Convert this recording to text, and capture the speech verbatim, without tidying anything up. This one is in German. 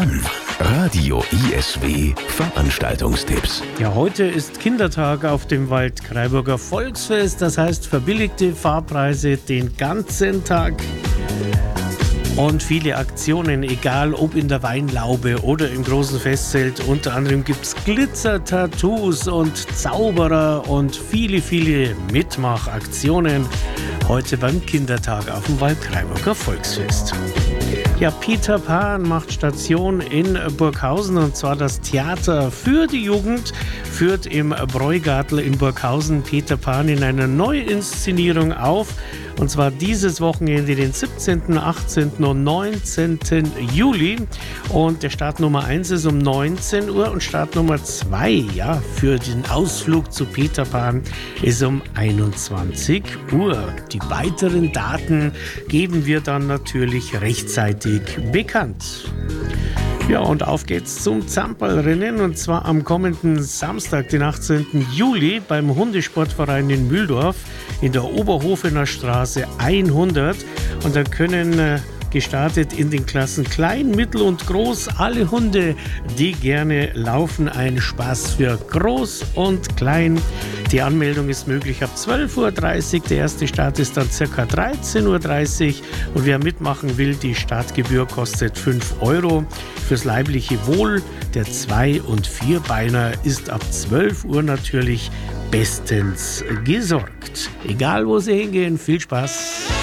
dran. Radio I S W Veranstaltungstipps. Ja, heute ist Kindertag auf dem Waldkraiburger Volksfest. Das heißt verbilligte Fahrpreise den ganzen Tag. Und viele Aktionen, egal ob in der Weinlaube oder im großen Festzelt. Unter anderem gibt es Glitzer-Tattoos und Zauberer und viele, viele Mitmachaktionen. Heute beim Kindertag auf dem Waldkraiburger Volksfest. Ja, Peter Pan macht Station in Burghausen, und zwar das Theater für die Jugend führt im Bräugartl in Burghausen Peter Pan in einer Neuinszenierung auf. Und zwar dieses Wochenende, den siebzehnten, achtzehnten und neunzehnten Juli. Und der Start Nummer eins ist um neunzehn Uhr und Start Nummer zwei, ja, für den Ausflug zu Peter Pan ist um einundzwanzig Uhr. Die weiteren Daten geben wir dann natürlich rechtzeitig bekannt. Ja, und auf geht's zum Zamperlrennen, und zwar am kommenden Samstag, den achtzehnten Juli, beim Hundesportverein in Mühldorf in der Oberhofener Straße hundert. Und da können äh, gestartet in den Klassen Klein, Mittel und Groß alle Hunde, die gerne laufen. Ein Spaß für Groß und Klein. Die Anmeldung ist möglich ab zwölf Uhr dreißig. Der erste Start ist dann ca. dreizehn Uhr dreißig. Und wer mitmachen will, die Startgebühr kostet fünf Euro. Fürs leibliche Wohl der Zwei- und Vierbeiner ist ab zwölf Uhr natürlich bestens gesorgt. Egal wo Sie hingehen, viel Spaß!